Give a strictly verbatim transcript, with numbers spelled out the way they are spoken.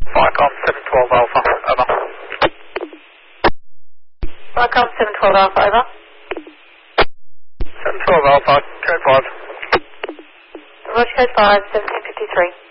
Viacom seven twelve Alpha, over. Viacom seven twelve Alpha, over. seven twelve Alpha, code five. Roger, code five, seventeen fifty-three.